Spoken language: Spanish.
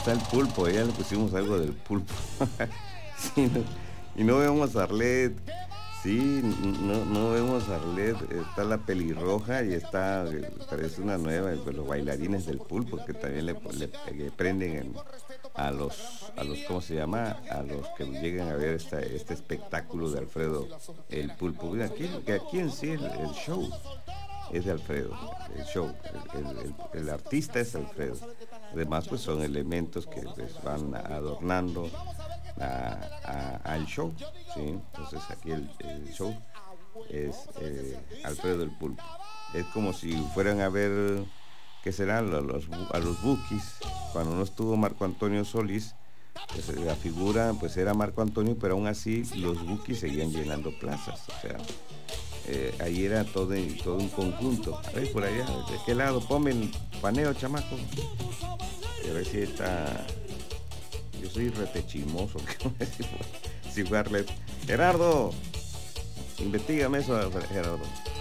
está el pulpo, ya le pusimos algo del pulpo. Sí, y no vemos a Arlet. Sí, no vemos a Arlet. Está la pelirroja y está, parece una nueva, pues, los bailarines del pulpo que también le prenden a los, ¿cómo se llama? A los que lleguen a ver este espectáculo de Alfredo el pulpo. Mira, aquí en sí el show es de Alfredo, el show, el artista es Alfredo. Además, pues son elementos que pues, van adornando al show, ¿sí? Entonces aquí el show es Alfredo el Pulpo. Es como si fueran a ver, ¿qué serán? A los Bukis, cuando no estuvo Marco Antonio Solís, pues, la figura pues era Marco Antonio, pero aún así los Bukis seguían llenando plazas, o sea, ahí era todo un conjunto. A ver, por allá, ¿de qué lado? Ponme el paneo, chamaco. A ver si está. Yo soy retechimoso. Si fue Arlet. Gerardo, investigame eso, Gerardo.